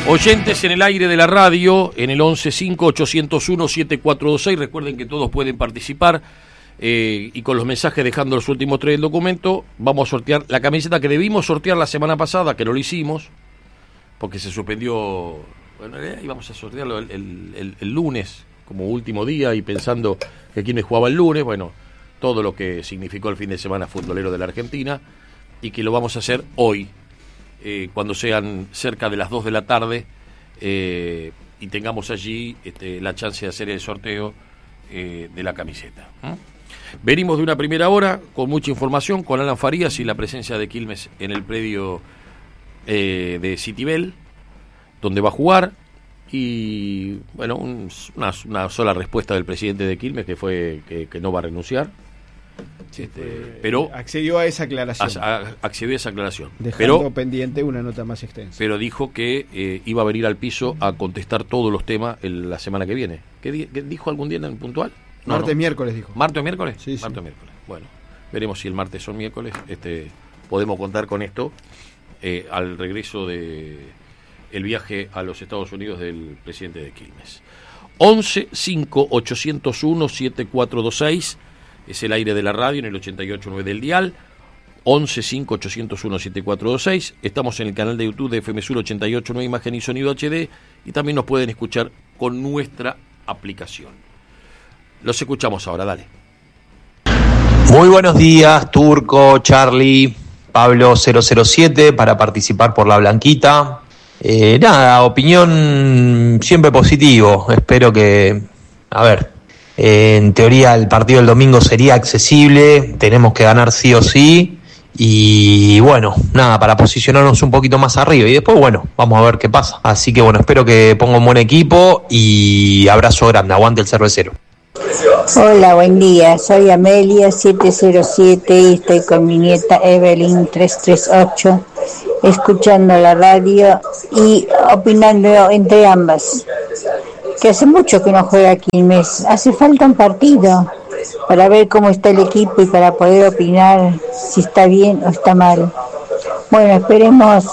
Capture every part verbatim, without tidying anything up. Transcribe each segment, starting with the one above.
Oyentes en el aire de la radio, en el once cinco ochocientos uno siete cuatro dos seis, recuerden que todos pueden participar, eh, y con los mensajes dejando los últimos tres del documento, vamos a sortear la camiseta que debimos sortear la semana pasada, que no lo hicimos, porque se suspendió, bueno, eh, íbamos a sortearlo el, el, el, el lunes, como último día, y pensando que Quilmes jugaba el lunes, bueno, todo lo que significó el fin de semana futbolero de la Argentina, y que lo vamos a hacer hoy, Eh, cuando sean cerca de las dos de la tarde, eh, y tengamos allí este, la chance de hacer el sorteo eh, de la camiseta. ¿Mm? Venimos de una primera hora con mucha información, con Alan Farías y la presencia de Quilmes en el predio eh, de Citibel, donde va a jugar, y bueno, un, una, una sola respuesta del presidente de Quilmes, que fue que, que no va a renunciar. Sí, este, fue, pero accedió a esa aclaración. A, a, accedió a esa aclaración. Dejando pero, pendiente una nota más extensa. Pero dijo que eh, iba a venir al piso a contestar todos los temas el, la semana que viene. ¿Qué, di, qué dijo algún día en el puntual? No, martes, no. miércoles dijo. ¿Martes o miércoles? Sí, sí. Martes o miércoles. Bueno, veremos si el martes o miércoles este, podemos contar con esto eh, al regreso de el viaje a los Estados Unidos del presidente de Quilmes. once cinco ochocientos uno siete cuatro dos seis es el aire de la radio en el ochenta y ocho punto nueve del dial. once cinco ochocientos uno siete cuatro dos seis. Estamos en el canal de YouTube de F M Sur ochenta y ocho punto nueve Imagen y Sonido H D, y también nos pueden escuchar con nuestra aplicación. Los escuchamos ahora, dale. Muy buenos días, Turco, Charlie, Pablo cero cero siete para participar por la Blanquita. Eh, nada, opinión siempre positivo. Espero que, a ver, eh, en teoría el partido del domingo sería accesible, tenemos que ganar sí o sí, y bueno, nada, para posicionarnos un poquito más arriba, y después bueno, vamos a ver qué pasa. Así que bueno, espero que ponga un buen equipo, y abrazo grande, aguante el cervecero. Hola, buen día, soy Amelia siete cero siete y estoy con mi nieta Evelyn tres tres ocho, escuchando la radio y opinando entre ambas. Que hace mucho que no juega Quilmes, hace falta un partido para ver cómo está el equipo y para poder opinar si está bien o está mal. Bueno, esperemos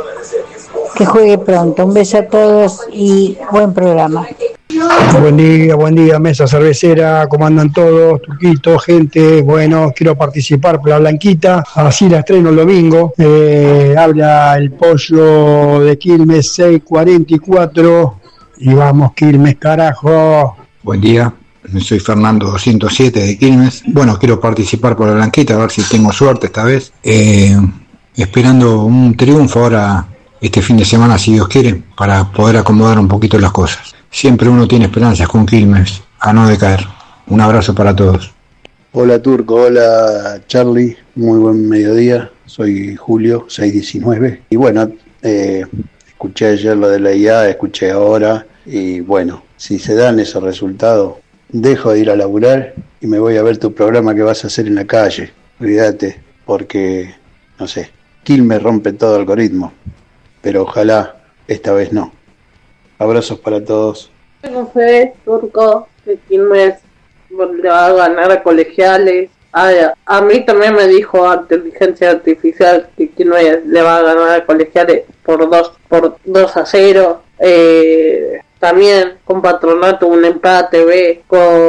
que juegue pronto. Un beso a todos y buen programa. Buen día, buen día, mesa cervecera, ¿cómo andan todos? Turquito, gente, bueno, quiero participar por la Blanquita, así la estreno el domingo. Eh, habla el pollo de Quilmes seiscientos cuarenta y cuatro, y vamos Quilmes, carajo. Buen día, soy Fernando doscientos siete de Quilmes. Bueno, quiero participar por la Blanquita, a ver si tengo suerte esta vez. Eh, esperando un triunfo ahora este fin de semana, si Dios quiere, para poder acomodar un poquito las cosas. Siempre uno tiene esperanzas con Quilmes, a no decaer. Un abrazo para todos. Hola Turco, hola Charlie, muy buen mediodía. Soy Julio, seiscientos diecinueve. Y bueno, eh, escuché ayer lo de la I A, escuché ahora. Y bueno, si se dan esos resultados, dejo de ir a laburar y me voy a ver tu programa que vas a hacer en la calle. Olvídate, porque, no sé, Quilmes rompe todo algoritmo. Pero ojalá esta vez no. Abrazos para todos. Tengo fe, Turco, que Quilmes le va a ganar a Colegiales. A, a mí también me dijo Inteligencia Artificial que Quilmes le va a ganar a Colegiales por dos por dos a cero. Eh, también con Patronato un empate, ve,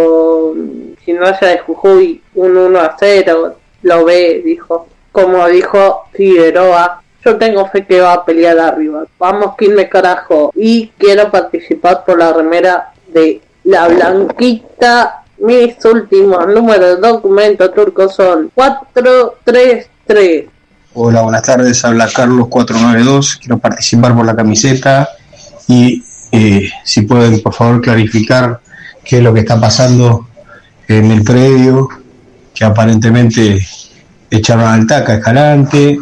con Gimnasia de Jujuy un uno a cero, lo ve, dijo. Como dijo Figueroa, yo tengo fe que va a pelear arriba. Vamos Quilmes, carajo. Y quiero participar por la remera de la Blanquita. Mis últimos números de documento Turco son cuatro tres tres. Hola, buenas tardes. Habla Carlos cuatro nueve dos. Quiero participar por la camiseta. Y eh, si pueden, por favor, clarificar qué es lo que está pasando en el predio, que aparentemente echaron al Taca Escalante.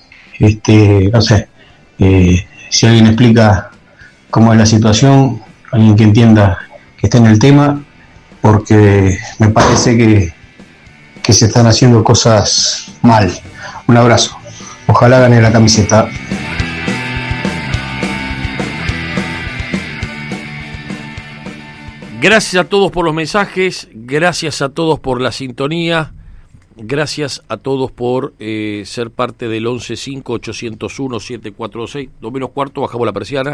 Este, no sé, eh, si alguien explica cómo es la situación, alguien que entienda que esté en el tema, porque me parece que, que se están haciendo cosas mal. Un abrazo, ojalá gane la camiseta. Gracias a todos por los mensajes, gracias a todos por la sintonía. Gracias a todos por eh, ser parte del once cinco ochocientos uno siete cuatro seis. Dos menos cuarto, bajamos la persiana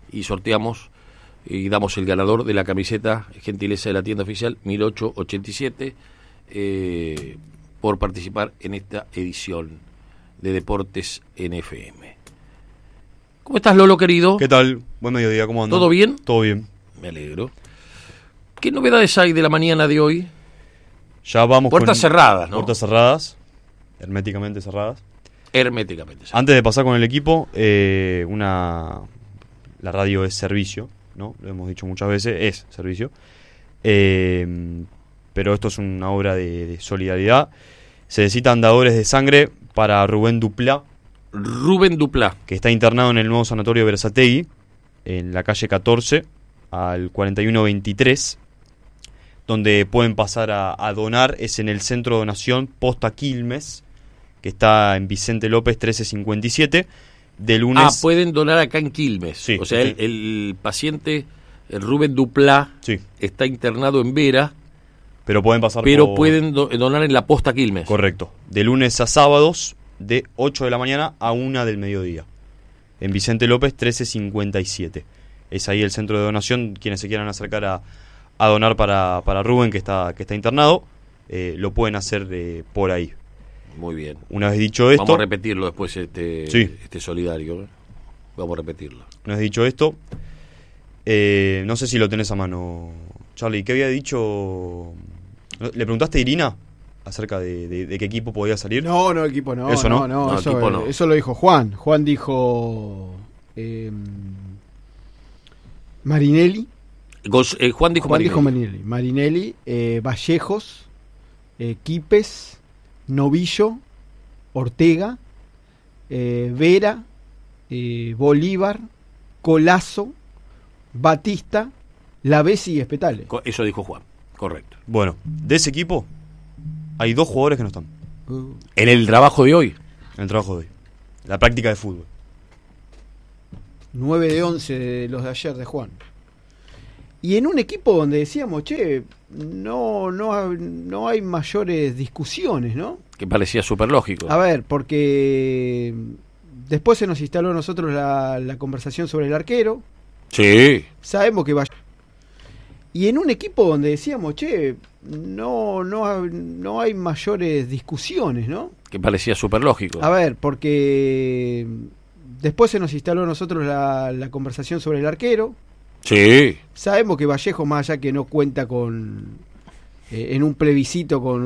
y sorteamos y damos el ganador de la camiseta gentileza de la tienda oficial mil ochocientos ochenta y siete eh, por participar en esta edición de Deportes en F M. ¿Cómo estás, Lolo, querido? ¿Qué tal? Buen mediodía, ¿cómo andan? ¿Todo bien? Todo bien. Me alegro. ¿Qué novedades hay de la mañana de hoy? Ya vamos Puertas con cerradas, ¿no? Puertas cerradas, herméticamente cerradas. Herméticamente cerradas. Antes de pasar con el equipo, eh, una la radio es servicio, ¿no? Lo hemos dicho muchas veces, es servicio. Eh, pero esto es una obra de, de solidaridad. Se necesitan dadores de sangre para Rubén Duplá. Rubén Duplá. Que está internado en el nuevo sanatorio Berazategui, en la calle catorce, al cuarenta y uno veintitrés, donde pueden pasar a, a donar. Es en el centro de donación Posta Quilmes, que está en Vicente López trece cincuenta y siete, de lunes... Ah, pueden donar acá en Quilmes. Sí, o sea, sí. el, el paciente, el Rubén Duplá, sí. está internado en Vera, pero pueden pasar pero por... pueden do- donar en la Posta Quilmes. Correcto, de lunes a sábados, de ocho de la mañana a una del mediodía, en Vicente López trece cincuenta y siete. Es ahí el centro de donación. Quienes se quieran acercar a, a donar para, para Rubén, que está, que está internado, eh, lo pueden hacer eh, por ahí. Muy bien. Una vez dicho esto... Vamos a repetirlo después, este, Sí. este solidario. ¿eh? Vamos a repetirlo. Una vez dicho esto, eh, no sé si lo tenés a mano, Charlie. ¿Qué había dicho? ¿Le preguntaste a Irina acerca de, de, de qué equipo podía salir? No, no, equipo no. Eso no. no, No, eso, equipo no. eso lo dijo Juan. Juan dijo eh, Marinelli. Gos- eh, Juan dijo Juan Marinelli. dijo Marinelli. Marinelli, eh, Vallejos, eh, Quipes, Novillo, Ortega, eh, Vera, eh, Bolívar, Colazo, Batista, Lavesi y Espetale. Co- Eso dijo Juan, correcto. Bueno, de ese equipo hay dos jugadores que no están Uh, En el trabajo de hoy. en el trabajo de hoy. La práctica de fútbol. nueve de once de los de ayer de Juan. Y en un equipo donde decíamos, che, no, no, ha- no hay mayores discusiones, ¿no? Que parecía súper lógico. A ver, porque después se nos instaló a nosotros la, la conversación sobre el arquero. Sí. Sabemos que va. Y en un equipo donde decíamos, che, no, no, ha- no hay mayores discusiones, ¿no? Que parecía súper lógico. A ver, porque después se nos instaló a nosotros la, la conversación sobre el arquero. Sí. Sabemos que Vallejo, más allá que no cuenta con eh, en un plebiscito con